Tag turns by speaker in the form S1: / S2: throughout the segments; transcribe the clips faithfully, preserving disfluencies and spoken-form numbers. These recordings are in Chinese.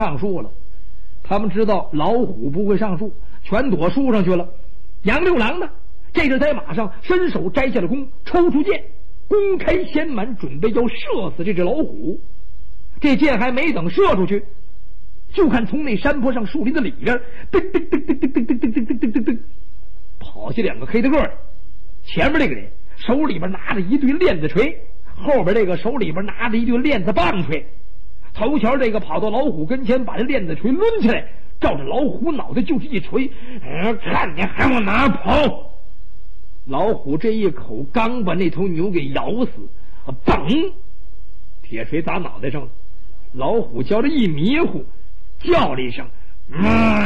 S1: 上树了。他们知道老虎不会上树，全躲树上去了。杨六郎呢，这阵在马上伸手摘下了弓，抽出箭，弓开弦满，准备要射死这只老虎。这箭还没等射出去，就看从那山坡上树林的里边，噔噔噔噔噔噔噔噔噔噔噔噔，跑下两个黑大个儿。前面这个人手里边拿着一对链子锤，后边这个手里边拿着一对链子棒槌。头前这个跑到老虎跟前，把这链子锤抡起来，照着老虎脑袋就是一锤。嗯，看你还往哪跑！老虎这一口刚把那头牛给咬死，嘣，铁锤砸脑袋上了。老虎叫着一迷糊，叫了一声，嗯，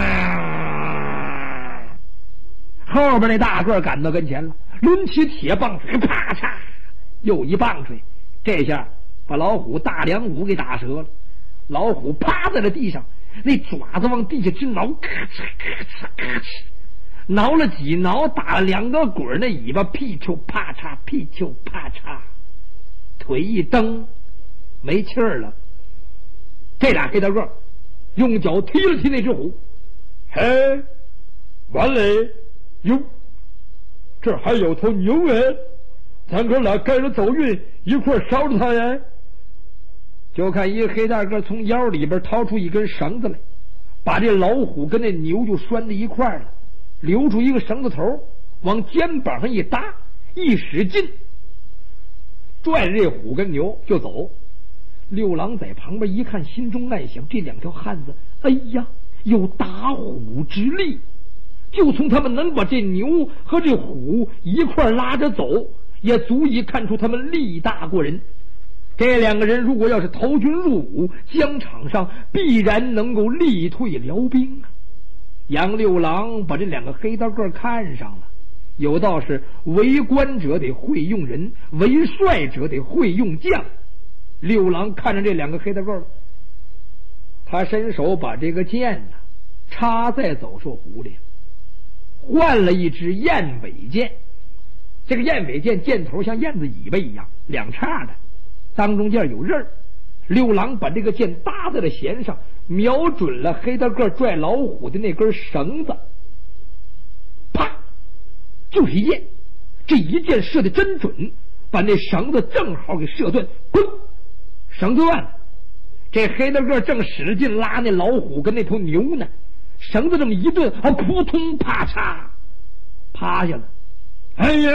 S1: 后边那大个赶到跟前了，抡起铁棒槌，啪嚓，又一棒槌，这下把老虎大梁骨给打折了。老虎趴在了地上，那爪子往地下直挠，咔嚓咔嚓咔嚓，挠了几挠，打了两个滚，那尾巴屁球啪嚓屁球啪嚓，腿一蹬没气儿了。这俩黑大个用脚踢了踢那只虎，嘿，完了哟，这还有头牛哎，咱哥俩盖着走运一块烧着它呀。就看一个黑大个从腰里边掏出一根绳子来，把这老虎跟那牛就拴在一块了，留出一个绳子头，往肩膀上一搭，一使劲，拽着这虎跟牛就走。六郎在旁边一看，心中暗想：这两条汉子，哎呀，有打虎之力，就从他们能把这牛和这虎一块拉着走，也足以看出他们力大过人。这两个人如果要是投军入伍，疆场上必然能够力退辽兵啊！杨六郎把这两个黑大个看上了，有道是为官者得会用人，为帅者得会用将。六郎看着这两个黑大个了，他伸手把这个剑呢插在走兽壶里，换了一支燕尾剑。这个燕尾剑箭头像燕子尾巴一样，两叉的，当中间有刃儿。六郎把这个箭搭在了弦上，瞄准了黑大个拽老虎的那根绳子，啪，就是一箭。这一箭射得真准，把那绳子正好给射断，滚，绳子断了。这黑大个正使劲拉那老虎跟那头牛呢，绳子这么一顿，啊，扑通啪嚓，趴下了。哎呀，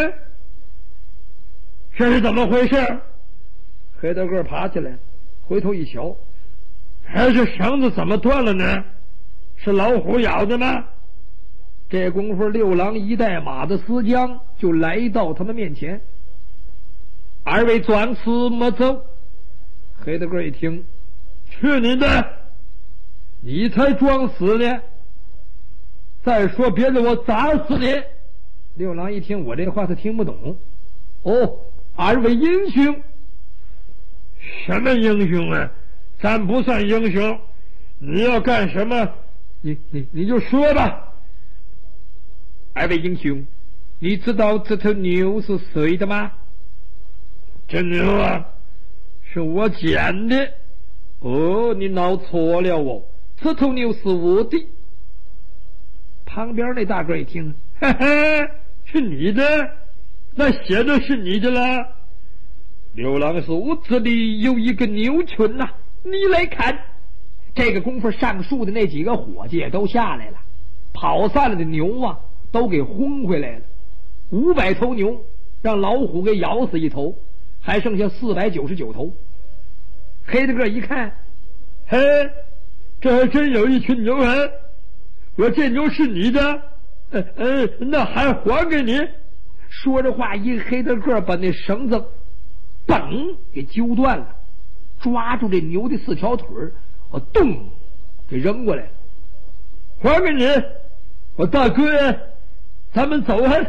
S1: 这是怎么回事？黑大个爬起来，回头一瞧，哎，这绳子怎么断了呢？是老虎咬的吗？这功夫，六郎一带马的丝缰就来到他们面前。二位装死莫走！黑大个一听，去你的！你才装死呢！再说别的，我砸死你！六郎一听我这话他听不懂。哦，二位英雄。什么英雄啊？咱不算英雄，你要干什么？你你你就说吧。二位英雄，你知道这头牛是谁的吗？这牛啊，是我捡的。哦，你闹错了哦，这头牛是我的。旁边那大个一听，哈哈，是你的？那写的是你的了。六郎说：“我这里有一个牛群呐、啊，你来看。”这个功夫，上树的那几个伙计也都下来了，跑散了的牛啊，都给轰回来了。五百头牛让老虎给咬死一头，还剩下四百九十九头。黑大个一看，嘿，这还真有一群牛啊！我这牛是你的，呃呃，那还还给你。说着话，一黑大个把那绳子嘣给揪断了，抓住这牛的四条腿儿，我咚给扔过来了。还给你，我大哥，咱们走啊！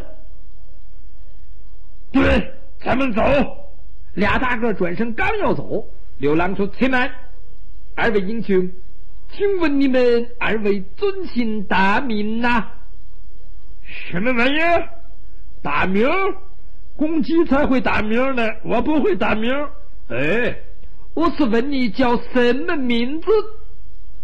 S1: 对，咱们走。俩大个转身刚要走，刘郎说：“且慢，二位英雄，请问你们二位尊姓大名呐？”什么玩意儿？打名？公鸡才会打名呢，我不会打名。哎，我是问你叫什么名字？